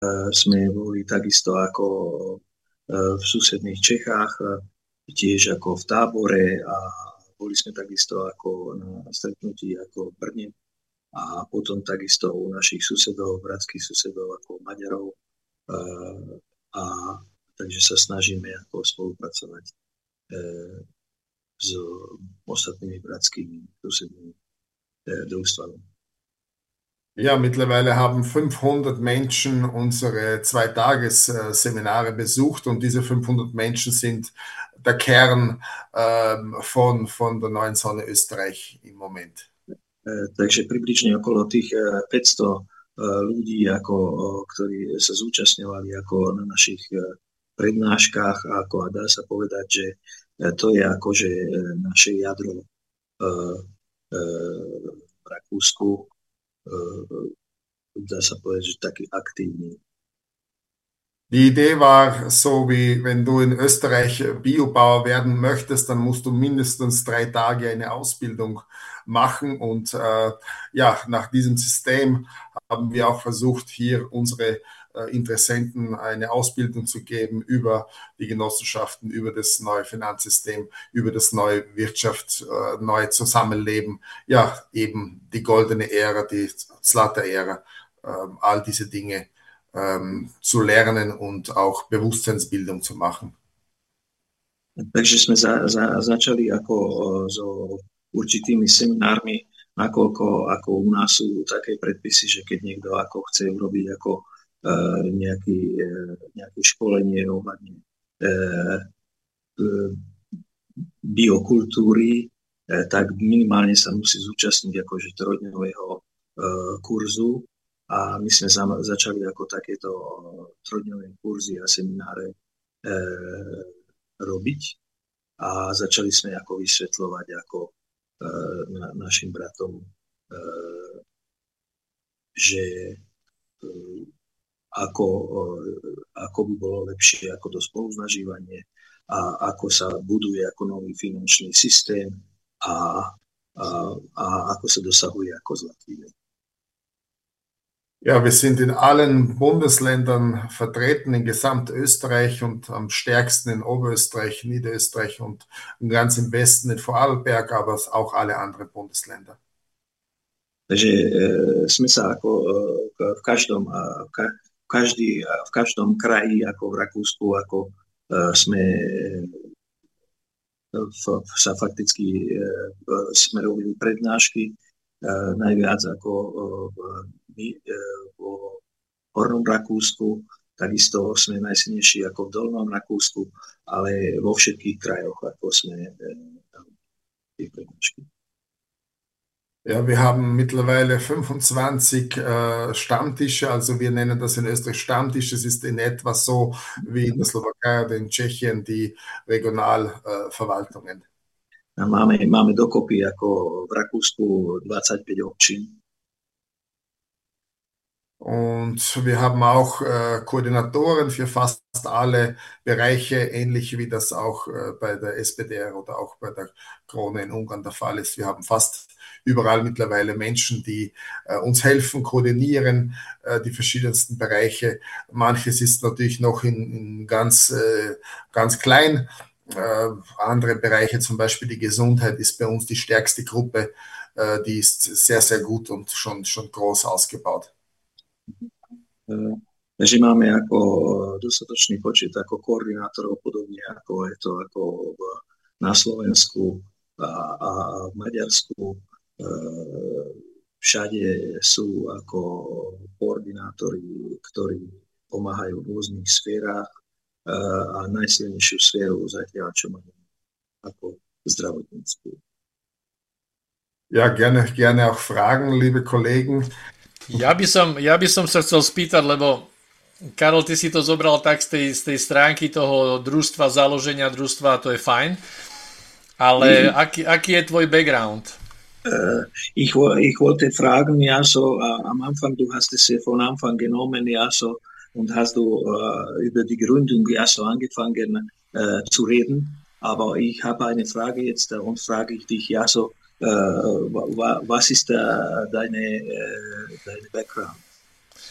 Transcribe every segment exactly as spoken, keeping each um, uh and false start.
sme boli takisto ako v susedných Čechách, tiež ako v Tábore a boli sme takisto ako na stretnutí ako v Brne a potom takisto u našich susedov, bratských susedov ako Maďarov. A takže sa snažíme ako spolupracovať s ostatnými bratskými susednými družstvami. Ja, mittlerweile haben fünfhundert Menschen unsere Zwei-Tages-Seminare besucht und diese fünfhundert Menschen sind der Kern ähm, von, von der Neuen Sonne Österreich im Moment. Takže približne okolo tých päťsto ľudí, ako, ktorí sa zúčastňovali ako na našich prednáškach, ako a dá sa povedať, že to je akože naše jadro v Rakúsku. Dá sa povedať, že taký aktívny. Die Idee war so, wie wenn du in Österreich Biobauer werden möchtest, dann musst du mindestens drei Tage eine Ausbildung machen und äh, ja, nach diesem System haben wir auch versucht, hier unsere äh, Interessenten eine Ausbildung zu geben über die Genossenschaften, über das neue Finanzsystem, über das neue Wirtschaft, äh, neue Zusammenleben, ja, eben die goldene Ära, die Zlata-Ära, äh, all diese Dinge zu lernen und auch Bewusstseinsbildung zu machen. Takže sme za, za, začali ako so určitými seminármi, nakoľko ako u nás sú také predpisy, že keď niekto ako chce urobiť ako uh, nejaký, uh, nejaké školenie ohľadne uh, biokultúry, uh, tak minimálne sa musí zúčastniť akože trojdňového uh, kurzu. A my sme za, začali ako takéto trojdňové kurzy a semináre e, robiť a začali sme ako vysvetľovať ako e, na, našim bratom, e, že e, ako, e, ako by bolo lepšie ako to spoluznažívanie a ako sa buduje ako nový finančný systém a, a, a ako sa dosahuje ako zlatý vek. Ja, wir sind in allen Bundesländern vertreten, in Gesamtösterreich und am stärksten in Oberösterreich, Niederösterreich und ganz im Westen in Vorarlberg, aber auch alle anderen Bundesländer. Takže e, sme sa ako e, v každom, e, ka, každý, v každom kraji, ako v Rakúsku, ako e, sme e, v, sa fakticky e, sme robili prednášky, Uh, najviac ako uh, my uh, vo Hornom Rakúsku, takisto sme najsilnejší ako v Dolnom Rakúsku, ale vo všetkých krajoch ako sme uh, tie prednášky. Ja, wir haben mittlerweile fünfundzwanzig äh, Stammtische, also wir nennen das in Österreich Stammtisch. Es ist in etwa so wie in der Slowakei oder in Tschechien die Regionalverwaltungen. Äh, Máme, máme dokopy ako v Rakúsku dvadsaťpäť občín. Und wir haben auch äh, Koordinatoren für fast alle Bereiche, ähnlich wie das auch äh, bei der S P D R oder auch bei der Krone in Ungarn der Fall ist. Wir haben fast überall mittlerweile Menschen, die äh, uns helfen, koordinieren äh, die verschiedensten Bereiche. Manches ist natürlich noch in, in ganz, äh, ganz klein. Uh, andere Bereiche, zum Beispiel die Gesundheit, ist bei uns die stärkste Gruppe. Uh, die ist sehr, sehr gut und schon, schon groß ausgebaut. Uh, takže máme ako dostatočný počet ako koordinátorov, podobne ako je to ako v, na Slovensku a, a v Maďarsku. Uh, všade sú ako koordinátori, ktorí pomáhajú v rôznych sférach a najsilnejšiu sféru zatiaľ, čo máme ako zdravotníctvu. Ja, gerne, gerne auch fragen, liebe Kollegen. Ja by som, ja by som sa chcel spýtať, lebo Karol, ty si to zobral tak z tej, z tej stránky toho družstva, založenia družstva, to je fajn, ale mm. aký, aký je tvoj background? Uh, ich, ich wollte fragen, ja, so uh, am Anfang, du hast es ja von Anfang genommen, ja, so und hast du äh, über die Gründung ja so angefangen äh, zu reden. Aber ich habe eine Frage jetzt äh, und frage ich dich ja so, äh, wa, was ist äh, deine, äh, deine Background?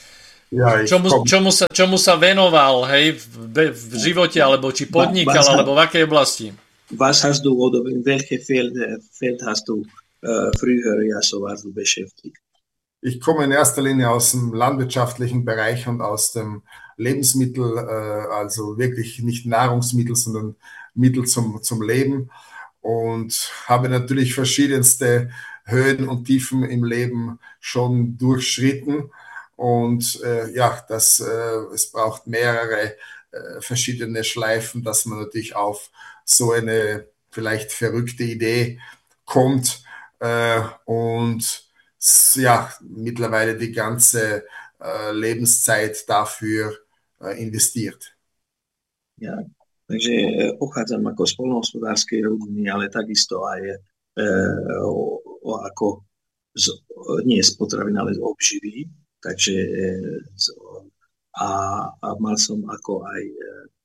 Ja, ich čomu, komm, čomu, sa, čomu sa venoval, hej, v, v živote, alebo či podnikal, Was, alebo v akej oblasti? was hast du oder in welchem Feld, Feld hast du äh, früher ja so warst du beschäftigt? Ich komme in erster Linie aus dem landwirtschaftlichen Bereich und aus dem Lebensmittel, äh, also wirklich nicht Nahrungsmittel, sondern Mittel zum, zum Leben und habe natürlich verschiedenste Höhen und Tiefen im Leben schon durchschritten. Und äh, ja, das, äh, es braucht mehrere äh, verschiedene Schleifen, dass man natürlich auf so eine vielleicht verrückte Idee kommt äh, und ja, mittlerweile die ganze äh, Lebenszeit dafür äh, investiert. Ja. Takže e, pochádzam ako z poľnohospodárskej rodiny, ale takisto aj e, o, o, ako z, nie z potravín, ale z obživy. Takže e, z, a, a mal som ako aj e,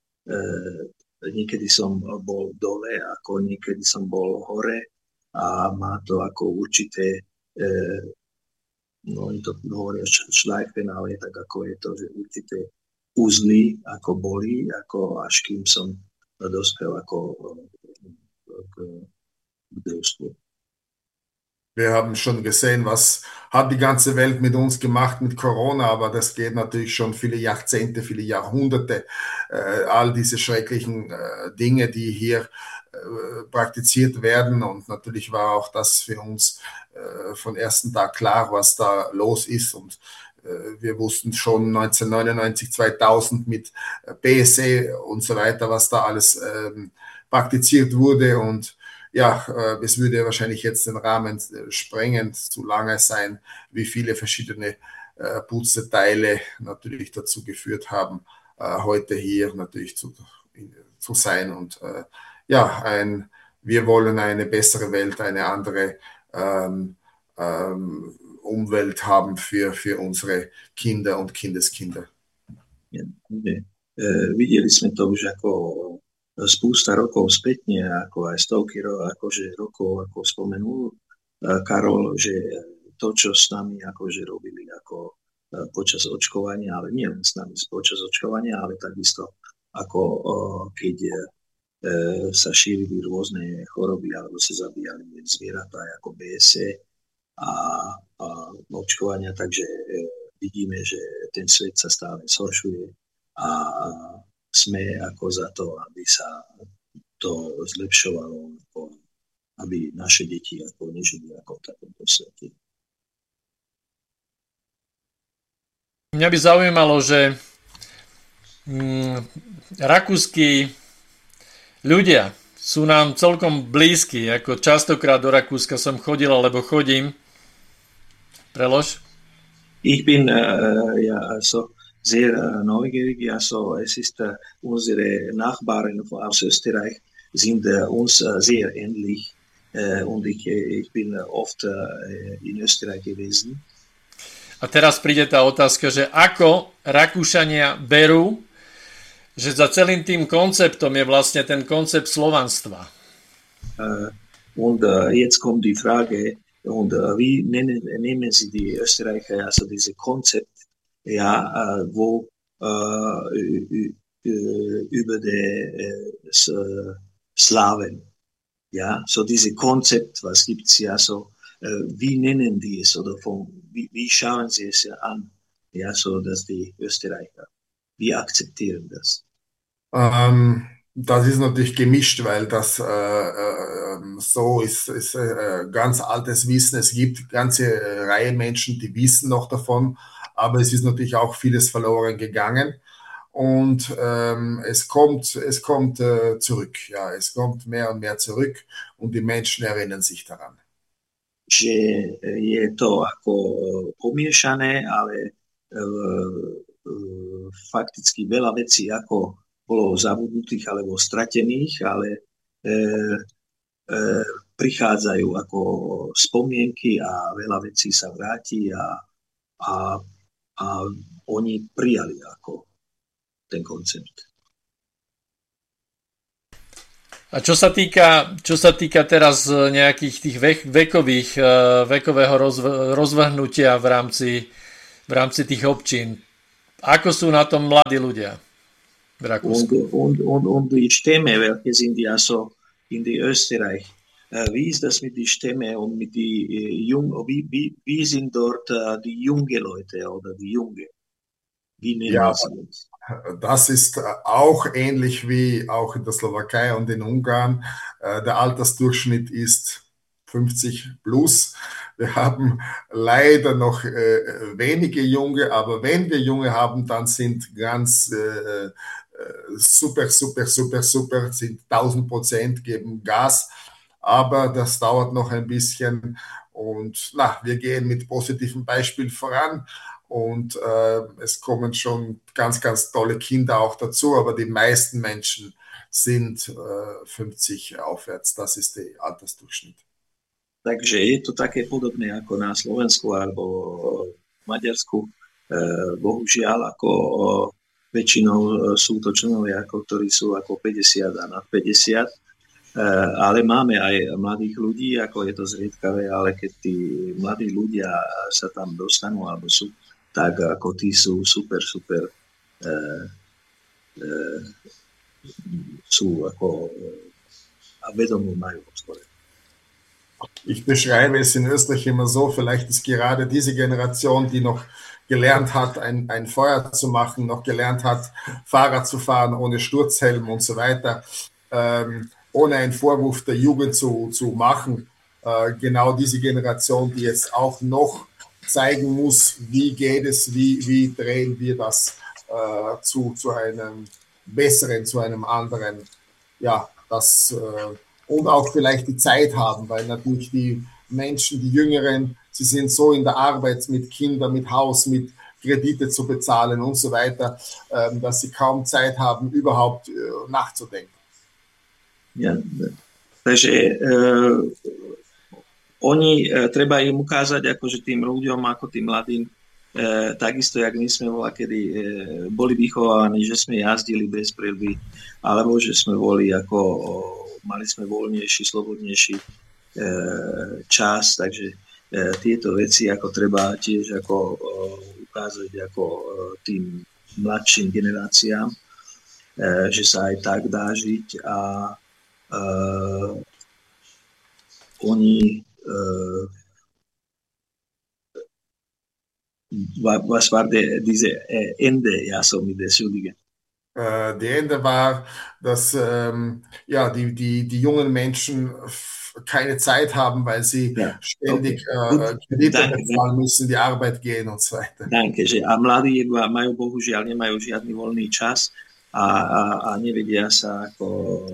niekedy som bol dole, ako niekedy som bol hore a má to ako určité e, no oni to hovoria šlajfen, ale tak ako je to, že určité uzly ako boli, ako až kým som dospel ako k, k družstvu. Wir haben schon gesehen, was hat die ganze Welt mit uns gemacht mit Corona, aber das geht natürlich schon viele Jahrzehnte, viele Jahrhunderte. Äh, all diese schrecklichen äh, Dinge, die hier äh, praktiziert werden. Und natürlich war auch das für uns äh, von ersten Tag klar, was da los ist. Und äh, wir wussten schon neunzehnhundertneunundneunzig, zweitausend mit B S E und so weiter, was da alles ähm, praktiziert wurde. Und ja, es würde wahrscheinlich jetzt den Rahmen sprengen, zu lange sein, wie viele verschiedene äh, Puzzleteile natürlich dazu geführt haben, äh, heute hier natürlich zu, zu sein. Und äh, ja, ein, wir wollen eine bessere Welt, eine andere ähm, ähm, Umwelt haben für, für unsere Kinder und Kindeskinder. Ja, okay. e, videli sme to už ako spústa rokov spätne, ako aj stovky akože rokov, ako spomenul Karol, že to, čo s nami akože robili ako počas očkovania, ale nie len s nami počas očkovania, ale takisto ako keď sa šírili rôzne choroby alebo sa zabíjali zvieratá ako bé es é a, a očkovania, takže vidíme, že ten svet sa stále zhoršuje a sme ako za to, aby sa to zlepšovalo, ako aby naše deti ako nežili ako v takomto svete. Mňa by zaujímalo, že mm, rakúski ľudia sú nám celkom blízki, ako častokrát do Rakúska som chodil, alebo chodím. Prelož? Ich bin, uh, ja, also sehr neugierig. Also es ist uh, unsere Nachbarn aus Österreich sind uh, uns uh, sehr ähnlich uh, und ich, ich bin oft uh, in Österreich gewesen. A teraz príde tá otázka, že ako Rakúšania berú, že za celým tým konceptom je vlastne ten koncept slovanstva. Uh, und uh, jetzt kommt die Frage, und uh, wie nennen, nehmen Sie die Österreicher also dieses Konzept, ja, äh, wo äh, über die äh, Slawen, ja, so diese Konzept, was gibt's ja so, äh, wie nennen die es oder von, wie, wie schauen sie es an, ja, so dass die Österreicher, wie akzeptieren das? Ähm, das ist natürlich gemischt, weil das äh, äh, so ist, ist äh, ganz altes Wissen. Es gibt ganze äh, Reihe Menschen, die wissen noch davon, aber es ist natürlich auch vieles verloren gegangen und ähm, es kommt, es kommt äh, zurück, ja, es kommt mehr und mehr zurück und die Menschen erinnern sich daran. Že je to ako pomiešané, ale e, e, fakticky veľa vecí ako bolo zabudnutých alebo stratených, ale e, e, prichádzajú ako spomienky a veľa vecí sa vráti a, a a oni prijali ako ten koncept. A čo sa týka, čo sa týka teraz nejakých tých vek, vekových, vekového rozv, rozvrhnutia v rámci, v rámci tých občín, ako sú na tom mladí ľudia v Rakúsku? Und, und, und, und die Stämme, welche sind ja so in die Österreich. Äh, wie ist das mit den Stämmen und mit die äh, Jung, wie, wie, wie sind dort äh, die jungen Leute oder die Junge? Wie nennen Ja, sie uns? das ist auch ähnlich wie auch in der Slowakei und in Ungarn. Der Altersdurchschnitt ist fünfzig plus. Wir haben leider noch äh, wenige Junge, aber wenn wir Junge haben, dann sind ganz äh, super, super, super, super, sind tausend Prozent, geben Gas. Aber das dauert noch ein bisschen und na, wir gehen mit positivem Beispiel voran. Und äh, es kommen schon ganz, ganz tolle Kinder auch dazu, aber die meisten Menschen sind äh, fünfzig aufwärts. Das ist der Altersdurchschnitt. Takže je to také podobné ako na Slovensku alebo v Maďarsku. Bohužiaľ, ako väčšinou sú to členovia, ako, ktorí sú ako päťdesiat a nad päťdesiat, ale máme aj mladých ľudí, ako je to zriedkavé, ale keď tí mladí ľudia sa tam dostanú alebo sú, tak ako tí sú super, super eh, eh, sú ako a vedomú majú otvorené. Ich beschreibe es in Österreich immer so, vielleicht ist gerade diese Generation, die noch gelernt hat, ein, ein Feuer zu machen, noch gelernt hat, Fahrrad zu fahren ohne Sturzhelm und so weiter, ähm, ohne einen Vorwurf der Jugend zu, zu machen, äh, genau diese Generation, die jetzt auch noch zeigen muss, wie geht es, wie, wie drehen wir das äh, zu, zu einem besseren, zu einem anderen, ja, das äh, und auch vielleicht die Zeit haben, weil natürlich die Menschen, die Jüngeren, sie sind so in der Arbeit mit Kindern, mit Haus, mit Kredite zu bezahlen und so weiter, äh, dass sie kaum Zeit haben, überhaupt äh, nachzudenken. Ja, takže uh, oni, uh, treba im ukázať akože tým ľuďom, ako tým mladým, uh, takisto, jak my sme bola, kedy uh, boli vychovávaní, že sme jazdili bez prilby, alebo že sme boli ako, uh, mali sme voľnejší, slobodnejší uh, čas, takže uh, tieto veci ako treba tiež ako uh, ukázať ako uh, tým mladším generáciám, uh, že sa aj tak dá žiť a Uh, oni uh, was war de, diese äh, Ende ja so mit der Schuldige? Äh, die Ende war, dass ähm, ja, die, die, die jungen Menschen keine Zeit haben, weil sie ja, ständig okay. äh, Kredite bezahlen müssen, die Arbeit gehen und so weiter. Danke, že a mladí majú bohužiaľ nemajú žiadny voľný čas a, a, a nevedia sa ako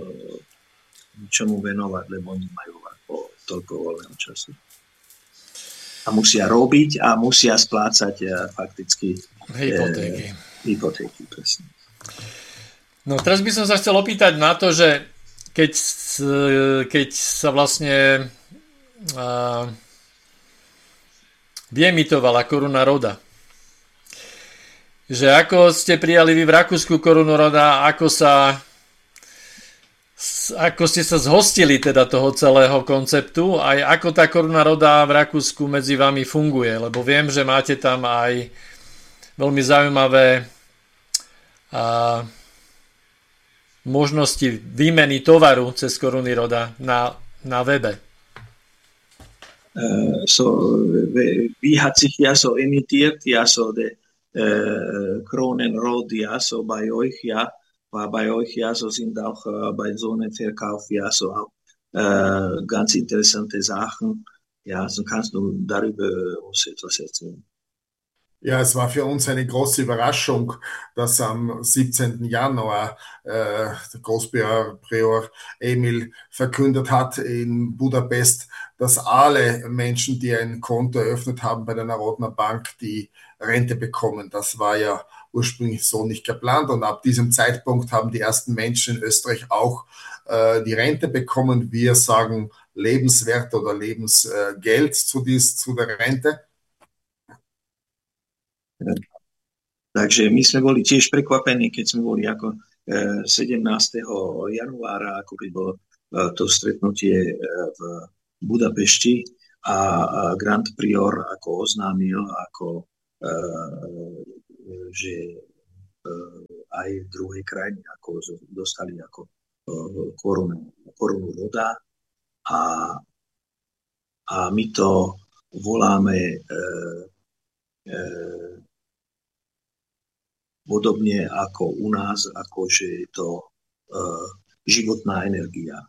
čomu venovať, lebo oni majú ako toľko voľného času. A musia robiť a musia splácať fakticky hypotéky. E, hypotéky, presne. No teraz by som sa chcel opýtať na to, že keď, keď sa vlastne uh, vyemitovala koruna roda, že ako ste prijali vy v Rakúsku korunu roda, ako sa ako ste sa zhostili teda toho celého konceptu, aj ako tá koruna roda v Rakúsku medzi vami funguje, lebo viem, že máte tam aj veľmi zaujímavé a, možnosti výmeny tovaru cez koruny roda na, na webe. Uh, so, wie hat sich ja so emittiert, ja so de uh, Kronenrod, ja so bei euch, ja, war bei euch ja so sind auch äh, bei so einem Verkauf ja so auch äh, ganz interessante Sachen. Ja, so kannst du darüber uns etwas erzählen. Ja, es war für uns eine große Überraschung, dass am siebzehnten Januar äh, der Großprior Emil verkündet hat in Budapest, dass alle Menschen, die ein Konto eröffnet haben bei der Narodna Bank, die Rente bekommen. Das war ja ursprünglich so nicht geplant und ab diesem Zeitpunkt haben die ersten Menschen in Österreich auch äh, die Rente bekommen. Wir sagen Lebenswert oder Lebensgeld zu, dies, zu der Rente. Takže my sme boli tiež prekvapení, keď sme boli ako e, sedemnásteho januára, ako keď bolo e, to stretnutie e, v Budapešti a, a Grand Prior ako oznámil, ako e, že aj v druhej krajine ako dostali ako korunu, korunu roda a, a my to voláme e, e, podobne ako u nás, ako že je to e, životná energia.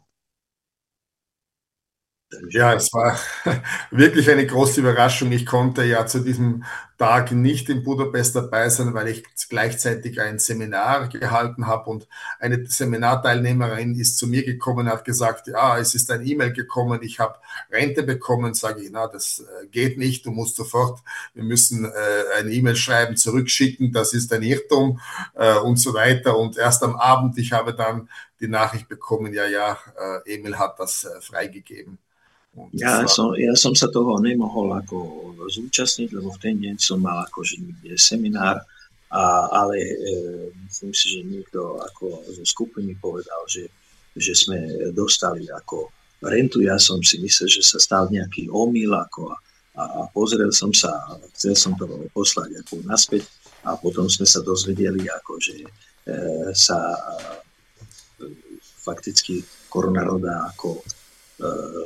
Ja, es war wirklich eine große Überraschung. Ich konnte ja zu diesem Tag nicht in Budapest dabei sein, weil ich gleichzeitig ein Seminar gehalten habe und eine Seminarteilnehmerin ist zu mir gekommen und hat gesagt, ja, es ist ein E-Mail gekommen, ich habe Rente bekommen. Sage ich, na, das geht nicht, du musst sofort, wir müssen äh, ein E-Mail schreiben, zurückschicken, das ist ein Irrtum äh, und so weiter. Und erst am Abend, ich habe dann die Nachricht bekommen, ja, ja, äh, Emil hat das äh, freigegeben. Ja som, ja som sa toho nemohol ako zúčastniť, lebo v ten deň som mal akože seminár, a, ale e, myslím si, že niekto ako zo skupiny povedal, že, že sme dostali ako rentu. Ja som si myslel, že sa stal nejaký omyl ako, a, a pozrel som sa, chcel som to poslať ako naspäť a potom sme sa dozvedeli, ako, že e, sa e, fakticky korona roda ako e,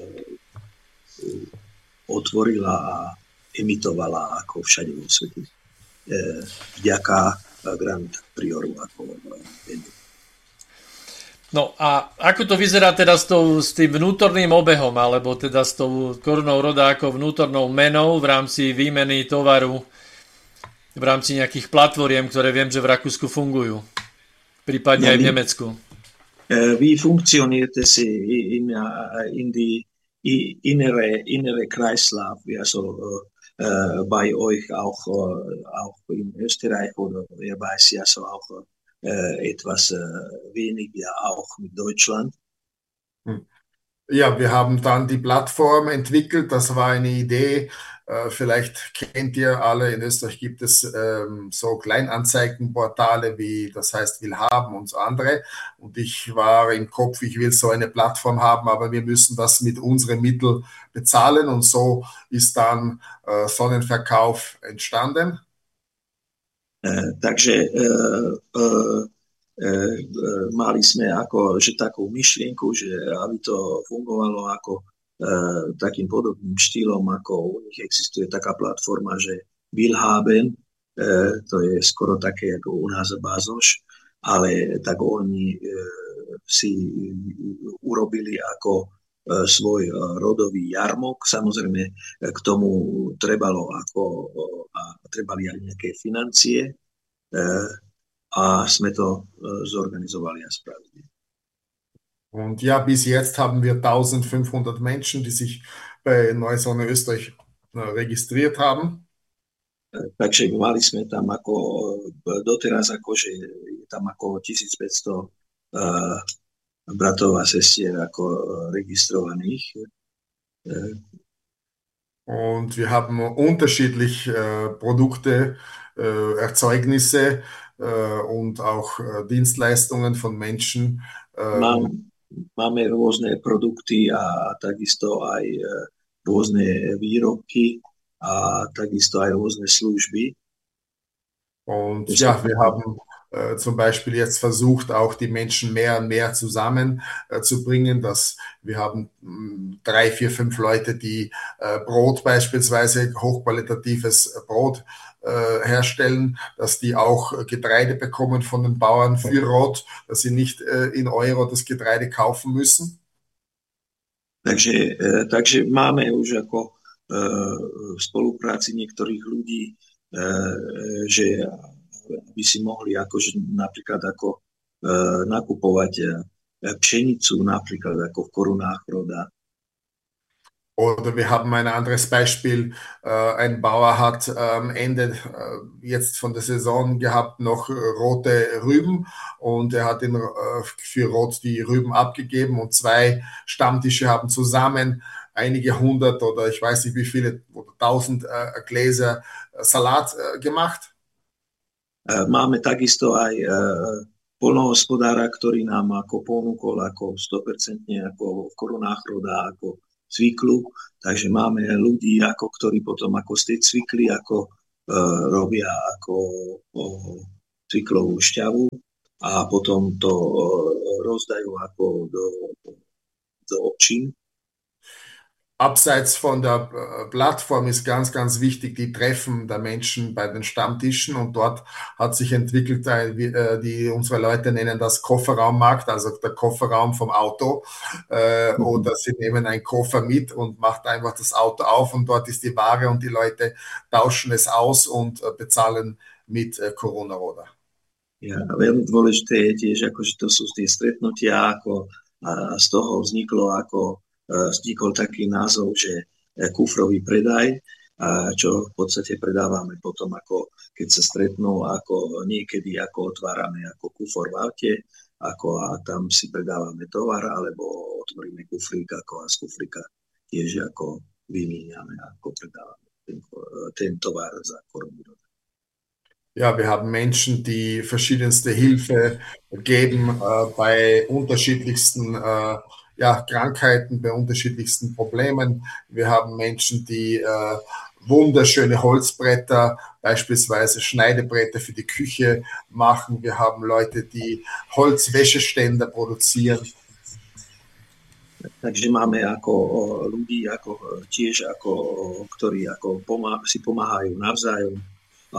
otvorila a emitovala ako všade vo svete. E, vďaka Grand Prioru ako vedu. No a ako to vyzerá teda s, tou, s tým vnútorným obehom, alebo teda s tou korunou roda ako vnútornou menou v rámci výmeny tovaru, v rámci nejakých platformiem, ktoré viem, že v Rakúsku fungujú, prípadne no, aj v Nemecku? E, vy funkcionujete si in, in die innere, innere Kreislauf, also äh, bei euch auch, äh, auch in Österreich oder ihr weiß ja so auch äh, etwas äh, weniger auch mit Deutschland. Ja, wir haben dann die Plattform entwickelt, das war eine Idee. Äh, vielleicht kennt ihr alle, in Österreich gibt es ähm, so Kleinanzeigenportale wie, das heißt Willhaben und so andere. Und ich war im Kopf, ich will so eine Plattform haben, aber wir müssen das mit unseren Mitteln bezahlen. Und so ist dann äh, Sonnenverkauf entstanden. Äh, takže äh, äh, äh, mali sme ako, že takú myšlienku, že aby to fungovalo ako Uh, takým podobným štýlom, ako u nich existuje taká platforma, že Willhaben, uh, to je skoro také ako u nás Bazoš, ale tak oni uh, si urobili ako uh, svoj uh, rodový jarmok. Samozrejme k tomu trebalo ako, uh, trebali aj nejaké financie uh, a sme to uh, zorganizovali a spravili. Und ja, bis jetzt haben wir eintausendfünfhundert Menschen, die sich bei Neusonne Österreich registriert haben. Takže mali sme tam ako doteraz ako, že je tam ako tisícpäťsto uh, bratov a sestier ako registrovaných. Und wir haben unterschiedlich äh, Produkte, äh, Erzeugnisse äh, und auch äh, Dienstleistungen von Menschen. Äh, Mám, Máme rôzne produkty a takisto aj rôzne výrobky a takisto aj rôzne služby. Und ja, wir haben äh, zum Beispiel jetzt versucht, auch die Menschen mehr und mehr zusammen äh, zu bringen. Dass wir haben mh, drei, vier, fünf Leute, die äh, Brot beispielsweise, hochqualitatives Brot äh, herstellen, dass die auch Getreide bekommen von den Bauern für Rot, dass sie nicht äh, in Euro das Getreide kaufen müssen. Takže, äh, takže máme už ako äh, v spolupráci niektorých ľudí, äh, že aby si mohli akože napríklad ako äh, nakupovať äh, pšenicu napríklad ako v korunách roda. Oder wir haben ein anderes Beispiel, äh, ein Bauer hat am ähm, Ende äh, jetzt von der Saison gehabt noch äh, rote Rüben und er hat in, äh, für Rot die Rüben abgegeben und zwei Stammtische haben zusammen einige hundert oder ich weiß nicht wie viele, oder tausend äh, Gläser äh, Salat äh, gemacht. Máme takisto aj äh, poľnohospodára, ktorý nám ako ponúkol ako sto percent ako v korunách roda, ako cviklu, takže máme ľudí, ako, ktorí potom ako z tej cvikli ako robia ako cyklovú šťavu a potom to rozdajú ako do, do občín. Abseits von der Plattform ist ganz, ganz wichtig die Treffen der Menschen bei den Stammtischen, und dort hat sich entwickelt, die unsere Leute nennen das Kofferraummarkt, also der Kofferraum vom Auto, äh, mhm. oder sie nehmen einen Koffer mit und macht einfach das Auto auf und dort ist die Ware und die Leute tauschen es aus und bezahlen mit Corona-Roda. Ja, veľmi dôležité je tiež, ako, že to sú tie stretnutia, ako, a z toho vzniklo ako vznikol taký názov, že kufrový predaj, čo v podstate predávame potom, ako keď sa stretnú, ako niekedy ako otvárame ako kufor v aute, ako a tam si predávame tovar, alebo otvoríme kufrík, ako a z kufrika tiež ako vymieňame, ako predávame ten, ten tovar za korunu. Ja, wir haben Menschen, die verschiedenste Hilfe geben äh, bei unterschiedlichsten äh, ja, Krankheiten, bei unterschiedlichsten Problemen. Wir haben Menschen, die äh, wunderschöne Holzbretter, beispielsweise Schneidebretter für die Küche machen. Wir haben Leute, die Holzwäscheständer produzieren. Takže máme ako ľudí, ako tiež ako, ktorí ako pomá- si pomáhajú navzájom. A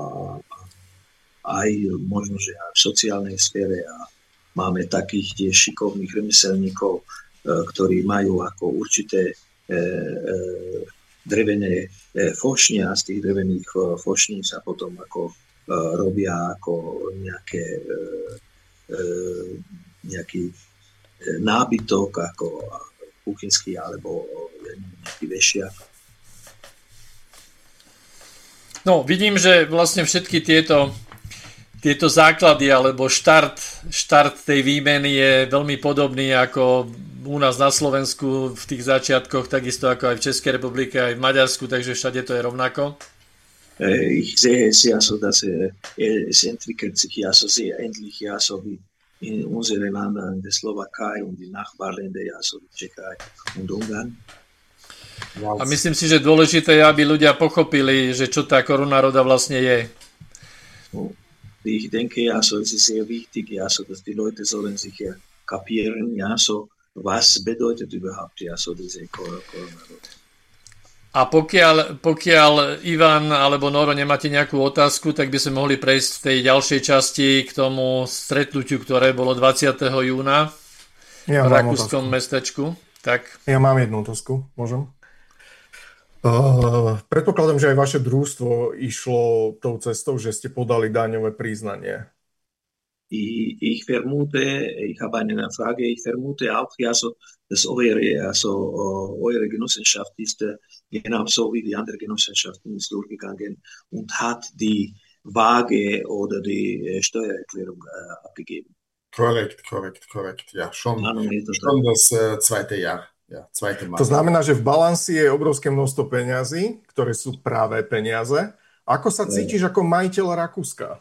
aj možno, že aj v sociálnej sfére a máme takých tiež šikovných remeselníkov, ktorí majú ako určité e, e, drevené e, fošne a z tých drevených fošní sa potom ako e, robia ako nejaké e, e, nejaký nábytok ako kuchynský alebo nejaký vešiak. No, vidím, že vlastne všetky tieto, tieto základy alebo štart, štart tej výmeny je veľmi podobný ako u nás na Slovensku v tých začiatkoch, takisto ako aj v Českej republike, aj v Maďarsku, takže všade to je rovnako. Ich sehe es ja so, dass es entwickelt sich ja so sehr ähnlich ja so wie in unseren Ländern, in der Slowakei und die Nachbarländer, ja so wie Tschechei und Ungarn. A myslím si, že dôležité je, aby ľudia pochopili, že čo tá Corona-Roda vlastne je. Ich denke, ja, so es ist sehr wichtig, ja, so dass die Leute sollen sich ja kapieren, ja, so was bedeutet überhaupt, ja, so diese Corona-Roda. A pokiaľ, pokiaľ Ivan alebo Noro nemáte nejakú otázku, tak by sme mohli prejsť v tej ďalšej časti k tomu stretnutiu, ktoré bolo dvadsiateho júna ja v rakúskom mestečku. Tak. Ja mám jednu otázku, môžem? Uh, predpokladám, že aj vaše družstvo išlo tou cestou, že ste podali daňové priznanie. Ich, ich vermute, ich habe eine Frage, ich vermute auch, ja, so, dass eure, also, eure Genossenschaft ist genauso wie die andere Genossenschaften ist durchgegangen und hat die Waage oder die Steuererklärung äh, abgegeben. Korrekt, korrekt, korrekt. Ja, schon, schon das äh, zweite Jahr. Ja, zweite Mal. To znamená, že v balansi je obrovské množstvo peňazí, ktoré sú práve peniaze. Ako sa cítiš ako majiteľ Rakúska?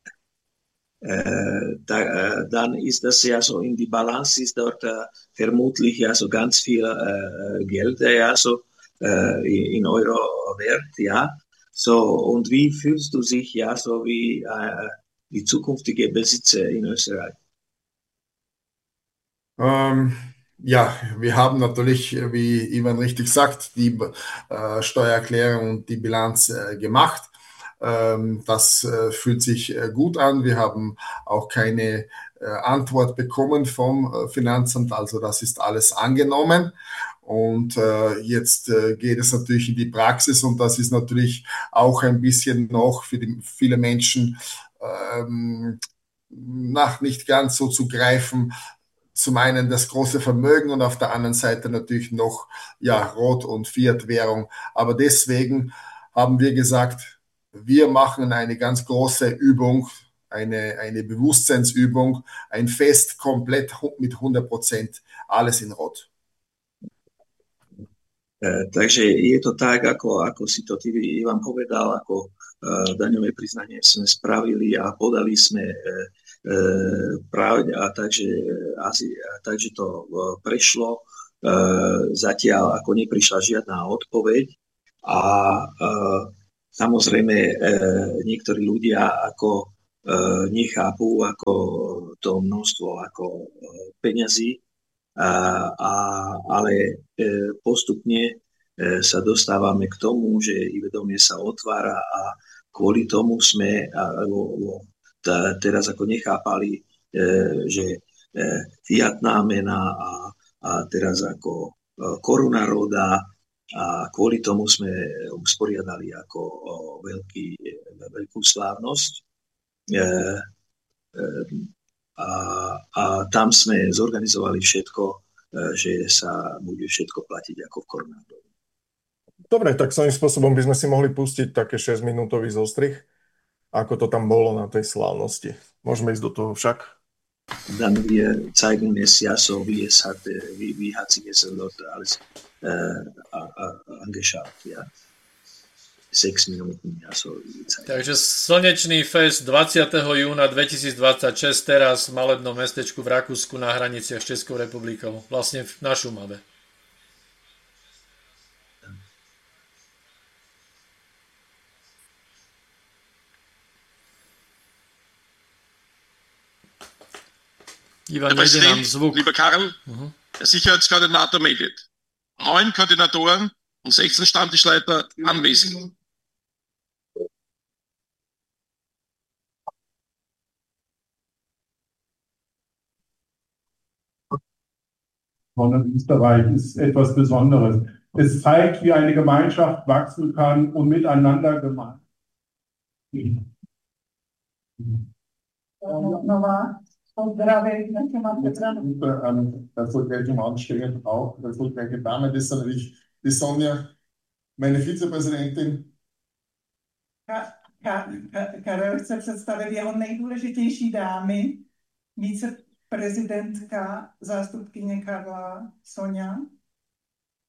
Äh, da, äh, dann ist das ja so, in die Balance ist dort äh, vermutlich ja so ganz viel äh, Geld ja so äh, in Euro wert, ja. So, und wie fühlst du dich ja so wie äh, die zukünftige Besitzer in Österreich? Ähm, ja, wir haben natürlich, wie Ivan richtig sagt, die äh, Steuererklärung und die Bilanz äh, gemacht. Ähm, das äh, fühlt sich äh, gut an. Wir haben auch keine äh, Antwort bekommen vom äh, Finanzamt, also das ist alles angenommen. Und äh, jetzt äh, geht es natürlich in die Praxis und das ist natürlich auch ein bisschen noch für die, viele Menschen ähm, nach nicht ganz so zu greifen. Zum einen das große Vermögen und auf der anderen Seite natürlich noch ja, Rot- und Fiat-Währung. Aber deswegen haben wir gesagt, wir machen eine ganz große Übung, eine, eine Bewusstseinsübung, ein Fest komplett mit hundert Prozent, alles in Rot. E, takže je to tak, ako, ako si to ty, Ivan, povedal, ako e, daňové priznanie sme spravili a podali sme e, e, právne, a takže, asi, a takže to e, prešlo. E, zatiaľ ako neprišla žiadna odpoveď a e, samozrejme niektorí ľudia ako nechápu ako to množstvo ako peňazí, a, a, ale postupne sa dostávame k tomu, že i vedomie sa otvára a kvôli tomu sme alebo, teraz ako nechápali, že fiatná mena a, a teraz ako koruna roda a kvôli tomu sme usporiadali ako veľký, veľkú slávnosť. A, a tam sme zorganizovali všetko, že sa bude všetko platiť ako v korunách. Dobre, tak svojím spôsobom by sme si mohli pustiť také šesťminútový zostrih, ako to tam bolo na tej slávnosti. Môžeme ísť do toho však. Dann wir zeigen es ja so, wie es hat, wie, wie hat sich es dort alles äh, angeschaut, ja. Sechs Minuten, ja, so. Takže slnečný fest dvadsiateho júna dvetisícdvadsaťšesť teraz v malebnom mestečku v Rakúsku na hraniciach s Českou republikou, vlastne na Šumave. Herr Präsident, lieber Karl, mhm. der Sicherheitskoordinator meldet. Neun Koordinatoren und sechzehn Stammtischleiter anwesend. Sondern Österreich ist etwas Besonderes. Es zeigt, wie eine Gemeinschaft wachsen kann und miteinander gemeint. Erfolgreiche Mann stehen auch, erfolgreiche Dame, das ist natürlich die Sonja, meine Vizepräsidentin. Karel chce představit jeho nejdůležitější dámy, viceprezidentka, zástupkyně Karla Sonja.